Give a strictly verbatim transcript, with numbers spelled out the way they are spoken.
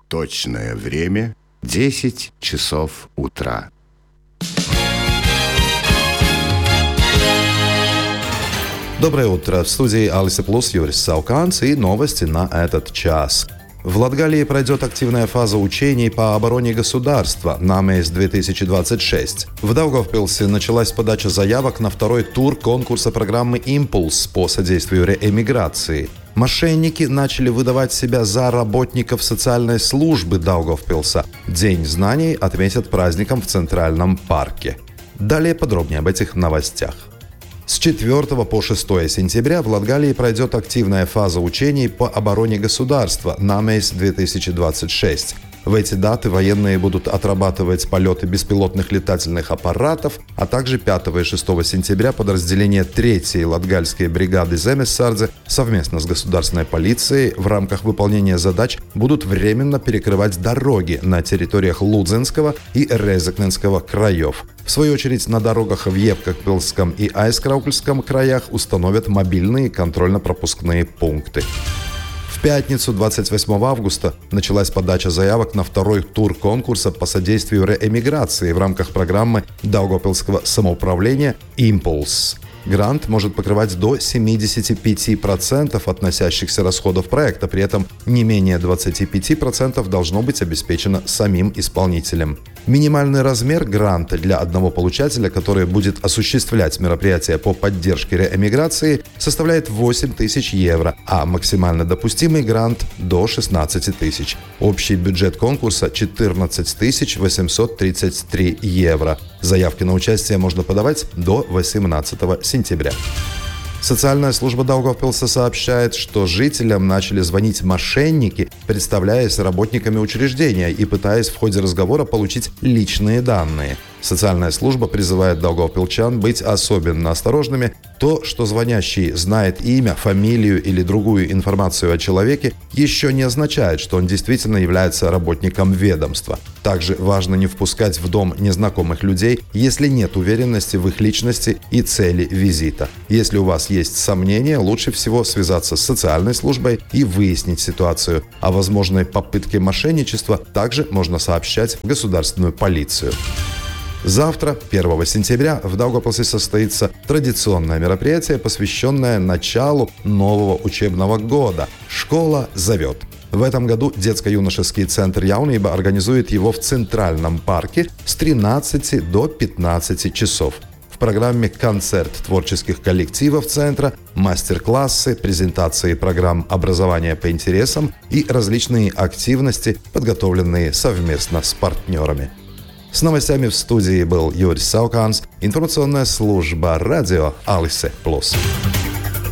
Точное время — десять часов утра. Доброе утро. В студии Алиса Плюс Юрис Сауканс и новости на этот час. В Латгалии пройдет активная фаза учений по обороне государства «Намес-две тысячи двадцать шесть». В Даугавпилсе началась подача заявок на второй тур конкурса программы «Импульс» по содействию реэмиграции. Мошенники начали выдавать себя за работников социальной службы Даугавпилса. День знаний отметят праздником в Центральном парке. Далее подробнее об этих новостях. С четвёртого по шестое сентября в Латгалии пройдет активная фаза учений по обороне государства «Намес-две тысячи двадцать шесть». В эти даты военные будут отрабатывать полеты беспилотных летательных аппаратов, а также пятого и шестого сентября подразделения третьей Латгальской бригады Земесардзе совместно с государственной полицией в рамках выполнения задач будут временно перекрывать дороги на территориях Лудзенского и Резекненского краев. В свою очередь, на дорогах в Епкакпилсском и Айскраукельском краях установят мобильные контрольно-пропускные пункты. В пятницу, двадцать восьмого августа, началась подача заявок на второй тур конкурса по содействию реэмиграции в рамках программы Даугавпилсского самоуправления «Импульс». Грант может покрывать до семьдесят пять процентов относящихся расходов проекта, при этом не менее двадцать пять процентов должно быть обеспечено самим исполнителем. Минимальный размер гранта для одного получателя, который будет осуществлять мероприятия по поддержке реэмиграции, составляет восемь тысяч евро, а максимально допустимый грант – до шестнадцать тысяч. Общий бюджет конкурса – четырнадцать тысяч восемьсот тридцать три евро. Заявки на участие можно подавать до восемнадцатого сентября. Социальная служба Даугавпилса сообщает, что жителям начали звонить мошенники, представляясь работниками учреждения и пытаясь в ходе разговора получить личные данные. Социальная служба призывает даугавпилчан быть особенно осторожными. То, что звонящий знает имя, фамилию или другую информацию о человеке, еще не означает, что он действительно является работником ведомства. Также важно не впускать в дом незнакомых людей, если нет уверенности в их личности и цели визита. Если у вас есть сомнения, лучше всего связаться с социальной службой и выяснить ситуацию. О возможной попытке мошенничества также можно сообщать в государственную полицию. Завтра, первого сентября, в Даугавпилсе состоится традиционное мероприятие, посвященное началу нового учебного года. «Школа зовет». В этом году детско-юношеский центр Яунība организует его в Центральном парке с тринадцати до пятнадцати часов. В программе концерт творческих коллективов центра, мастер-классы, презентации программ образования по интересам и различные активности, подготовленные совместно с партнерами. С новостями в студии был Юрис Сауканс, информационная служба радио Алисе Плюс.